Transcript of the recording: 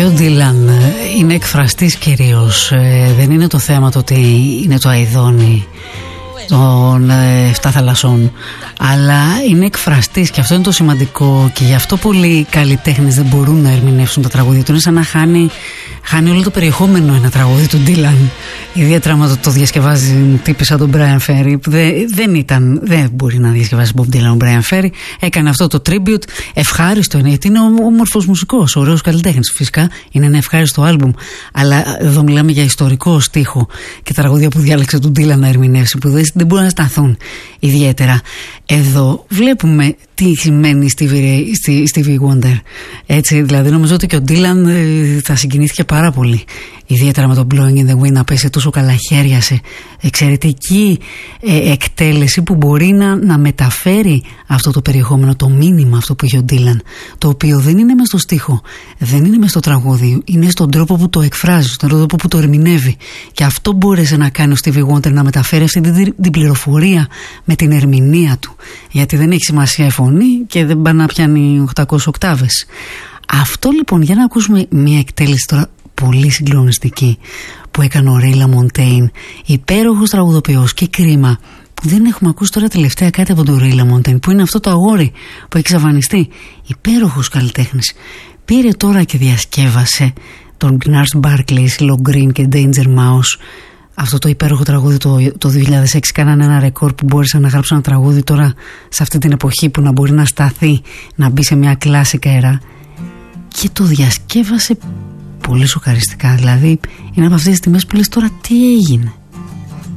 ο Ντίλαν είναι εκφραστής κυρίως. Δεν είναι το θέμα το ότι είναι το αηδόνι των 7 θαλασσών, αλλά είναι εκφραστής και αυτό είναι το σημαντικό, και γι' αυτό πολλοί καλλιτέχνες δεν μπορούν να ερμηνεύσουν τα τραγούδια του. Είναι σαν να χάνει όλο το περιεχόμενο ένα τραγούδι του Ντίλαν, ιδιαίτερα άμα το διασκευάζει τύπη σαν τον Μπράιαν Φέρι, που δεν μπορεί να διασκευάσει Bob Dylan ο Μπράιαν Φέρι. Έκανε αυτό το tribute, ευχάριστο είναι, γιατί είναι όμορφος μουσικός, ωραίος καλλιτέχνης, φυσικά είναι ένα ευχάριστο άλμπουμ, αλλά εδώ μιλάμε για ιστορικό στίχο και τα τραγούδια που διάλεξε τον Dylan να ερμηνεύσει, που δεν μπορούν να σταθούν ιδιαίτερα. Εδώ βλέπουμε τι σημαίνει Stevie Wonder. Έτσι, δηλαδή νομίζω ότι και ο Dylan θα συγκινήθηκε πάρα πολύ, ιδιαίτερα με το Blowing in the Wind, να πέσει τόσο καλά χέρια σε εξαιρετική εκτέλεση που μπορεί να μεταφέρει αυτό το περιεχόμενο, το μήνυμα αυτό που έχει ο Dylan, το οποίο δεν είναι μες στο στίχο, δεν είναι μες στο τραγούδι, είναι στον τρόπο που το εκφράζει, στον τρόπο που το ερμηνεύει, και αυτό μπόρεσε να κάνει ο Stevie Wonder, να μεταφέρει αυτή την πληροφορία με την ερμηνεία του, γιατί δεν έχει σημασία η φωνή και δεν πάει να πιάνει 800 οκτάβες. Αυτό λοιπόν, για να ακούσουμε μια εκτέλεση τώρα πολύ συγκλονιστική που έκανε ο Ray LaMontagne, υπέροχος τραγουδοποιός, και κρίμα που δεν έχουμε ακούσει τώρα τελευταία κάτι από τον Ray LaMontagne, που είναι αυτό το αγόρι που έχει εξαφανιστεί, υπέροχος καλλιτέχνης. Πήρε τώρα και διασκεύασε τον Gnarls Barkley, Silo Green και Danger Mouse, αυτό το υπέροχο τραγούδι το 2006. Κάνανε ένα ρεκόρ που μπόρεσαν να γράψουν ένα τραγούδι τώρα σε αυτή την εποχή, που να μπορεί να σταθεί, να μπει σε μια κλάσικα ερά, και το διασκεύασε πολύ σοκαριστικά. Δηλαδή είναι από αυτές τις στιγμές που λες τώρα τι έγινε.